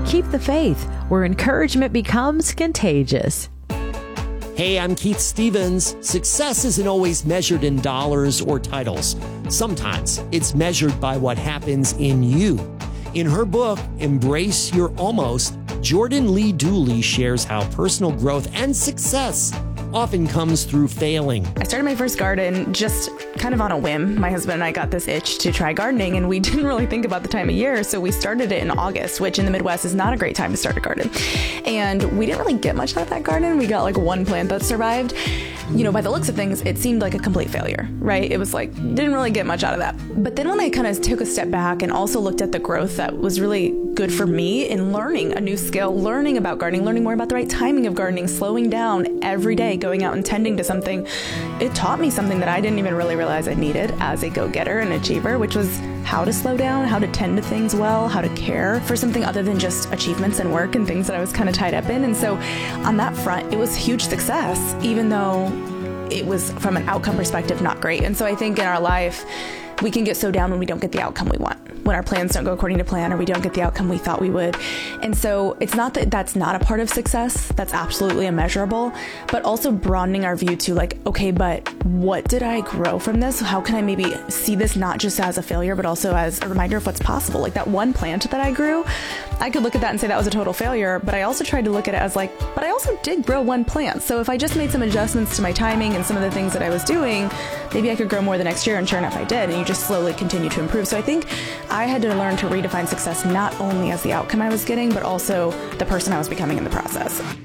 Keep the faith, where encouragement becomes contagious. Hey, I'm Keith Stevens. Success isn't always measured in dollars or titles. Sometimes it's measured by what happens in you. In her book, Embrace Your Almost, Jordan Lee Dooley shares how personal growth and success often comes through failing. I started my first garden just kind of on a whim. My husband and I got this itch to try gardening, and we didn't really think about the time of year, so we started it in August, which in the Midwest is not a great time to start a garden. And we didn't really get much out of that garden. We got like one plant that survived. You know, by the looks of things, it seemed like a complete failure, right? It was like, didn't really get much out of that. But then when I kind of took a step back and also looked at the growth that was really good for me in learning a new skill, learning about gardening, learning more about the right timing of gardening, slowing down every day, going out and tending to something, it taught me something that I didn't even really realize I needed as a go-getter and achiever, which was how to slow down, how to tend to things well, how to care for something other than just achievements and work and things that I was kind of tied up in. And so on that front, it was huge success, even though it was from an outcome perspective not great. And so I think in our life, we can get so down when we don't get the outcome we want, when our plans don't go according to plan, or we don't get the outcome we thought we would. And so it's not that that's not a part of success. That's absolutely immeasurable, but also broadening our view to like, okay, but what did I grow from this? How can I maybe see this not just as a failure, but also as a reminder of what's possible? Like that one plant that I grew, I could look at that and say that was a total failure, but I also tried to look at it as like, but I also did grow one plant. So if I just made some adjustments to my timing and some of the things that I was doing, maybe I could grow more the next year, and sure enough I did. And you just slowly continue to improve. So I think I had to learn to redefine success not only as the outcome I was getting, but also the person I was becoming in the process.